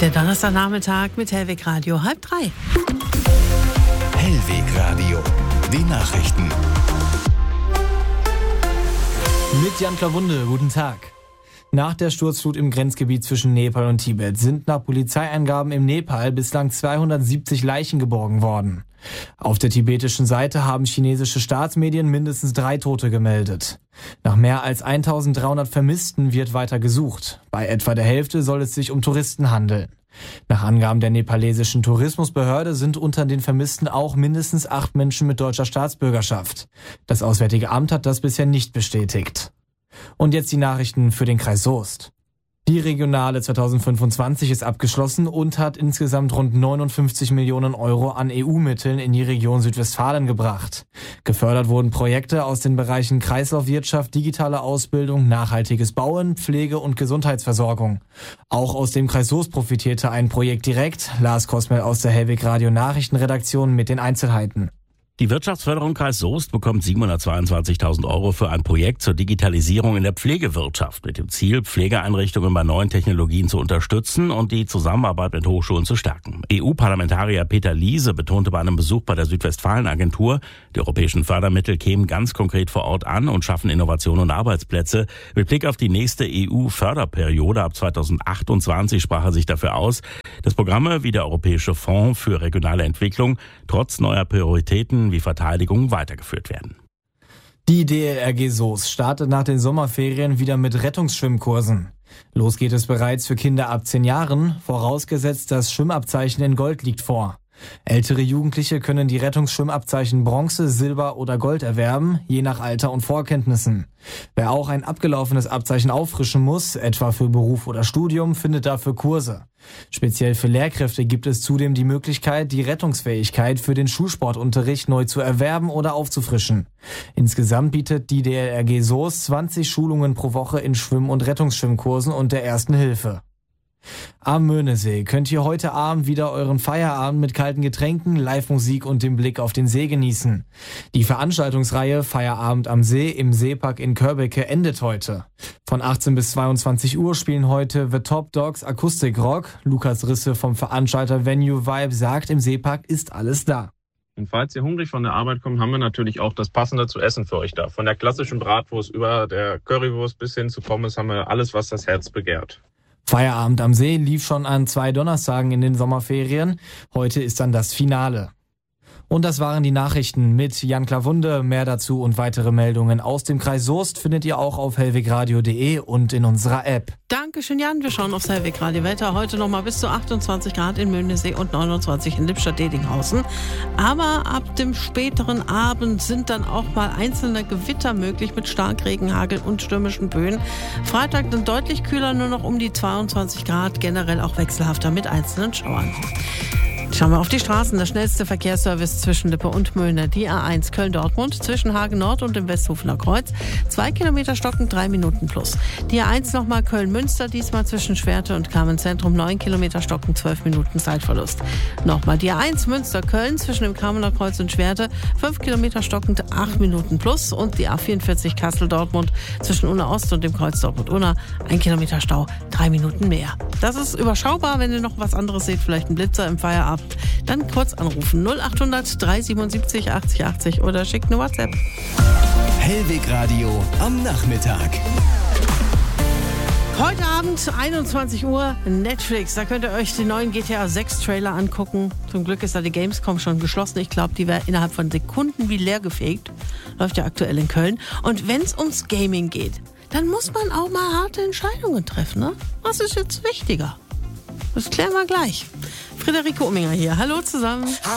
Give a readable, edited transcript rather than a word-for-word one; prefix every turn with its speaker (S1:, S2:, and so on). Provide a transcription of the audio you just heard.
S1: Der Donnerstagnachmittag mit Hellweg Radio 2:30.
S2: Hellweg Radio, die Nachrichten.
S3: Mit Jan Klawunde, guten Tag. Nach der Sturzflut im Grenzgebiet zwischen Nepal und Tibet sind nach Polizeiangaben im Nepal bislang 270 Leichen geborgen worden. Auf der tibetischen Seite haben chinesische Staatsmedien mindestens 3 Tote gemeldet. Nach mehr als 1300 Vermissten wird weiter gesucht. Bei etwa der Hälfte soll es sich um Touristen handeln. Nach Angaben der nepalesischen Tourismusbehörde sind unter den Vermissten auch mindestens 8 Menschen mit deutscher Staatsbürgerschaft. Das Auswärtige Amt hat das bisher nicht bestätigt. Und jetzt die Nachrichten für den Kreis Soest. Die Regionale 2025 ist abgeschlossen und hat insgesamt rund 59 Millionen Euro an EU-Mitteln in die Region Südwestfalen gebracht. Gefördert wurden Projekte aus den Bereichen Kreislaufwirtschaft, digitale Ausbildung, nachhaltiges Bauen, Pflege und Gesundheitsversorgung. Auch aus dem Kreis Soest profitierte ein Projekt direkt. Lars Kosmel aus der Hellweg Radio Nachrichtenredaktion mit den Einzelheiten.
S4: Die Wirtschaftsförderung Kreis Soest bekommt 722.000 Euro für ein Projekt zur Digitalisierung in der Pflegewirtschaft mit dem Ziel, Pflegeeinrichtungen bei neuen Technologien zu unterstützen und die Zusammenarbeit mit Hochschulen zu stärken. EU-Parlamentarier Peter Liese betonte bei einem Besuch bei der Südwestfalen-Agentur, die europäischen Fördermittel kämen ganz konkret vor Ort an und schaffen Innovation und Arbeitsplätze. Mit Blick auf die nächste EU-Förderperiode ab 2028 sprach er sich dafür aus, dass Programme wie der Europäische Fonds für regionale Entwicklung trotz neuer Prioritäten wie Verteidigung weitergeführt werden.
S3: Die DLRG Soest startet nach den Sommerferien wieder mit Rettungsschwimmkursen. Los geht es bereits für Kinder ab 10 Jahren, vorausgesetzt das Schwimmabzeichen in Gold liegt vor. Ältere Jugendliche können die Rettungsschwimmabzeichen Bronze, Silber oder Gold erwerben, je nach Alter und Vorkenntnissen. Wer auch ein abgelaufenes Abzeichen auffrischen muss, etwa für Beruf oder Studium, findet dafür Kurse. Speziell für Lehrkräfte gibt es zudem die Möglichkeit, die Rettungsfähigkeit für den Schulsportunterricht neu zu erwerben oder aufzufrischen. Insgesamt bietet die DLRG Soest 20 Schulungen pro Woche in Schwimm- und Rettungsschwimmkursen und der Ersten Hilfe. Am Möhnesee könnt ihr heute Abend wieder euren Feierabend mit kalten Getränken, Live-Musik und dem Blick auf den See genießen. Die Veranstaltungsreihe Feierabend am See im Seepark in Körbecke endet heute. Von 18 bis 22 Uhr spielen heute The Top Dogs Akustikrock. Lukas Risse vom Veranstalter Venue Vibe sagt, im Seepark ist alles da.
S5: Und falls ihr hungrig von der Arbeit kommt, haben wir natürlich auch das Passende zu essen für euch da. Von der klassischen Bratwurst über der Currywurst bis hin zu Pommes haben wir alles, was das Herz begehrt.
S3: Feierabend am See lief schon an 2 Donnerstagen in den Sommerferien. Heute ist dann das Finale. Und das waren die Nachrichten mit Jan Klawunde. Mehr dazu und weitere Meldungen aus dem Kreis Soest findet ihr auch auf hellwegradio.de und in unserer App.
S1: Dankeschön, Jan. Wir schauen aufs Hellweg Radio Wetter. Heute nochmal bis zu 28 Grad in Möhnesee und 29 in Lippstadt-Dedinghausen. Aber ab dem späteren Abend sind dann auch mal einzelne Gewitter möglich mit Starkregen, Hagel und stürmischen Böen. Freitag dann deutlich kühler, nur noch um die 22 Grad, generell auch wechselhafter mit einzelnen Schauern. Schauen wir auf die Straßen. Der schnellste Verkehrsservice zwischen Lippe und Möhne. Die A1 Köln-Dortmund zwischen Hagen Nord und dem Westhofener Kreuz. 2 Kilometer stocken, 3 Minuten plus. Die A1 nochmal Köln-Münster, diesmal zwischen Schwerte und Kamenz-Zentrum. 9 Kilometer stocken, 12 Minuten Zeitverlust. Nochmal die A1 Münster-Köln zwischen dem Kamener Kreuz und Schwerte. 5 Kilometer stockend, 8 Minuten plus. Und die A44 Kassel-Dortmund zwischen Unna Ost und dem Kreuz Dortmund-Unna. 1 Kilometer Stau, 3 Minuten mehr. Das ist überschaubar. Wenn ihr noch was anderes seht, vielleicht ein Blitzer im Feierabend, dann kurz anrufen 0800 377 80 80 oder schickt eine WhatsApp.
S2: Hellweg Radio am Nachmittag.
S1: Heute Abend 21 Uhr Netflix. Da könnt ihr euch den neuen GTA 6 Trailer angucken. Zum Glück ist da die Gamescom schon geschlossen. Ich glaube, die wäre innerhalb von Sekunden wie leer gefegt. Läuft ja aktuell in Köln. Und wenn es ums Gaming geht, dann muss man auch mal harte Entscheidungen treffen. Ne? Was ist jetzt wichtiger? Das klären wir gleich. Friederike Ominger hier. Hallo zusammen.